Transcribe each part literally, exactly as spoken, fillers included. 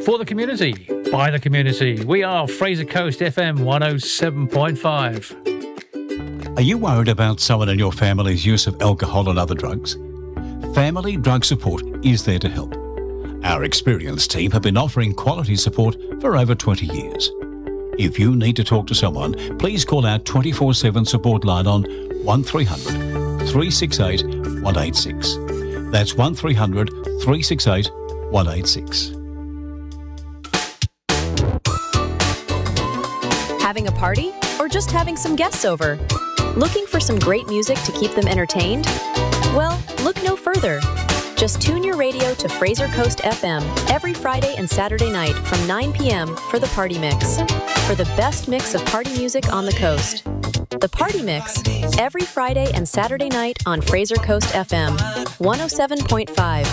For the community, by the community. We are Fraser Coast F M one oh seven point five. Are you worried about someone in your family's use of alcohol and other drugs? Family Drug Support is there to help. Our experienced team have been offering quality support for over twenty years. If you need to talk to someone, please call our twenty-four seven support line on one three hundred, three six eight, one eight six. That's one three hundred, three six eight, one eight six. Having a party or just having some guests over? Looking for some great music to keep them entertained? Well, look no further. Just tune your radio to Fraser Coast F M every Friday and Saturday night from nine p.m. for the Party Mix. For the best mix of party music on the coast. The Party Mix, every Friday and Saturday night on Fraser Coast F M, one oh seven point five.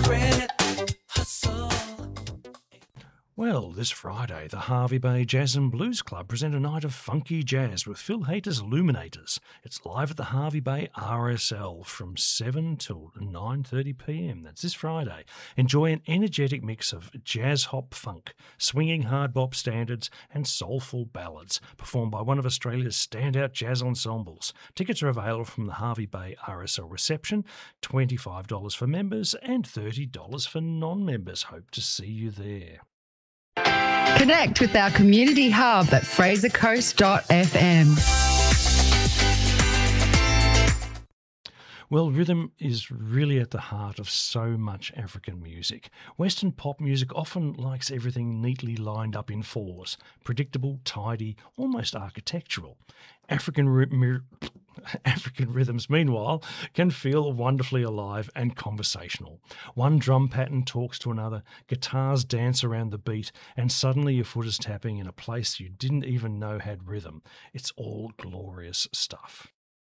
Well, this Friday, the Hervey Bay Jazz and Blues Club present a night of funky jazz with Phil Hayter's Illuminators. It's live at the Hervey Bay R S L from seven till nine thirty p.m. That's this Friday. Enjoy an energetic mix of jazz hop funk, swinging hard bop standards and soulful ballads, performed by one of Australia's standout jazz ensembles. Tickets are available from the Hervey Bay R S L reception, twenty-five dollars for members and thirty dollars for non-members. Hope to see you there. Connect with our community hub at fraser coast dot f m. Well, rhythm is really at the heart of so much African music. Western pop music often likes everything neatly lined up in fours, predictable, tidy, almost architectural. African ry- African rhythms, meanwhile, can feel wonderfully alive and conversational. One drum pattern talks to another, guitars dance around the beat, and suddenly your foot is tapping in a place you didn't even know had rhythm. It's all glorious stuff.